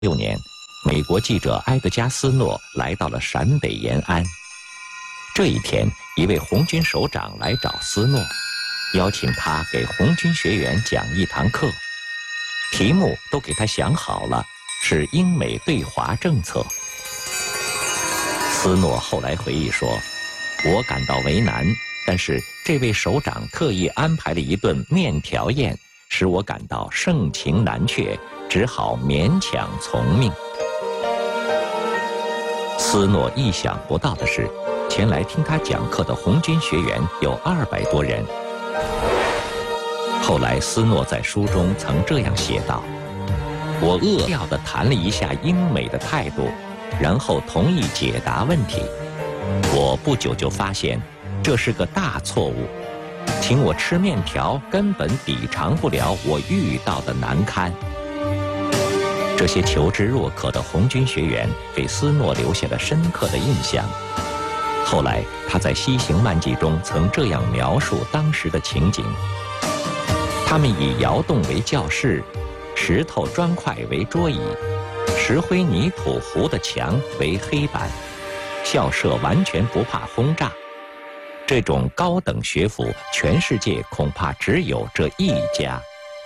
6年，美国记者埃德加·斯诺来到了陕北延安。这一天，一位红军首长来找斯诺，邀请他给红军学员讲一堂课，题目都给他想好了，是英美对华政策。斯诺后来回忆说：“我感到为难，但是这位首长特意安排了一顿面条宴，使我感到盛情难却，只好勉强从命。”斯诺意想不到的是，前来听他讲课的红军学员有200多人。后来，斯诺在书中曾这样写道：“我扼要地谈了一下英美的态度，然后同意解答问题。我不久就发现这是个大错误，请我吃面条根本抵偿不了我遇到的难堪。”这些求知若渴的红军学员给斯诺留下了深刻的印象。后来，他在《西行漫记》中曾这样描述当时的情景：他们以窑洞为教室，石头砖块为桌椅，石灰泥土糊的墙为黑板，校舍完全不怕轰炸。这种高等学府，全世界恐怕只有这一家。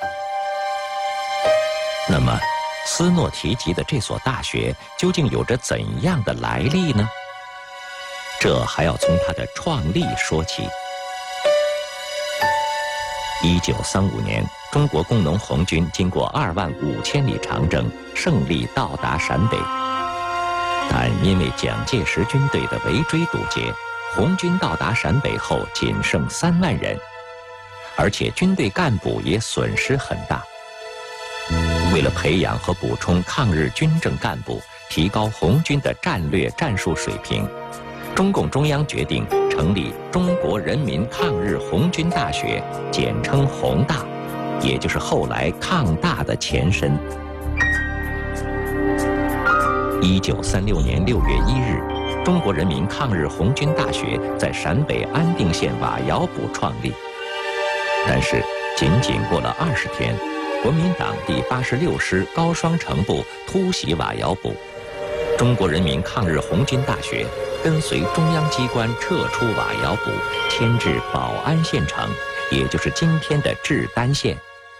那么，斯诺提及的这所大学究竟有着怎样的来历呢？这还要从它的创立说起。1935年，中国工农红军经过25000里长征，胜利到达陕北。但因为蒋介石军队的围追堵截，红军到达陕北后仅剩3万人，而且军队干部也损失很大。为了培养和补充抗日军政干部，提高红军的战略战术水平，中共中央决定成立中国人民抗日红军大学，简称红大，也就是后来抗大的前身。1936年6月1日，中国人民抗日红军大学在陕北安定县瓦窑堡创立。但是，仅过了20天，国民党第86师高双城部突袭瓦窑堡，中国人民抗日红军大学跟随中央机关撤出瓦窑堡，迁至保安县城，也就是今天的志丹县。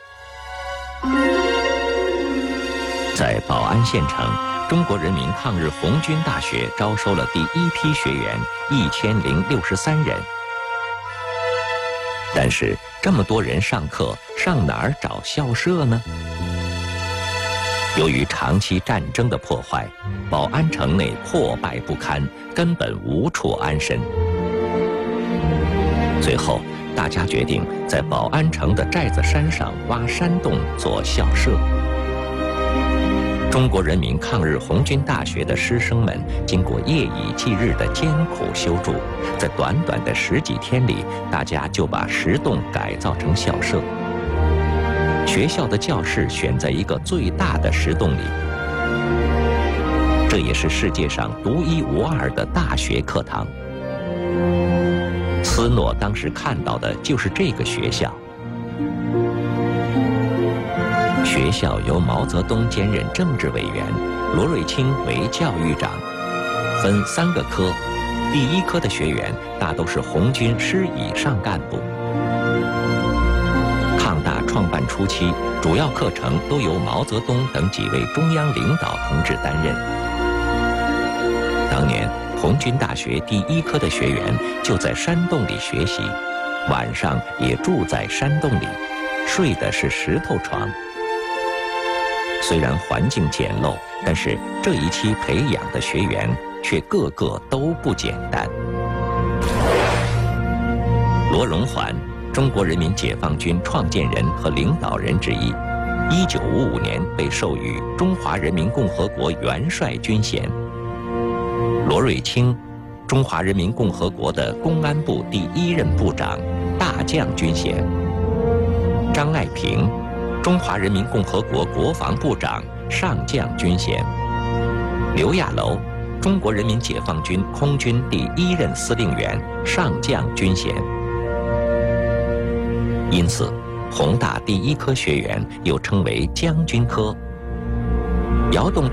在保安县城，中国人民抗日红军大学招收了第一批学员1063人。但是这么多人上课，上哪儿找校舍呢？由于长期战争的破坏，保安城内破败不堪，根本无处安身。最后，大家决定在保安城的寨子山上挖山洞做校舍。中国人民抗日红军大学的师生们经过夜以继日的艰苦修筑，在短短的10几天里，大家就把石洞改造成校舍。学校的教室选在一个最大的石洞里，这也是世界上独一无二的大学课堂。斯诺当时看到的就是这个学校。学校由毛泽东兼任政治委员，罗瑞卿为教育长，分3个科。第1科的学员大都是红军师以上干部。抗大创办初期，主要课程都由毛泽东等几位中央领导同志担任。当年，红军大学第1科的学员就在山洞里学习，晚上也住在山洞里，睡的是石头床。虽然环境简陋，但是这一期培养的学员却个个都不简单。罗荣桓，中国人民解放军创建人和领导人之一，1955年被授予中华人民共和国元帅军衔。罗瑞卿，中华人民共和国的公安部第1任部长，大将军衔。张爱萍，中华人民共和国国防部长，上将军衔。刘亚楼，中国人民解放军空军第1任司令员，上将军衔。因此，红大第1科学员又称为将军科。 摇动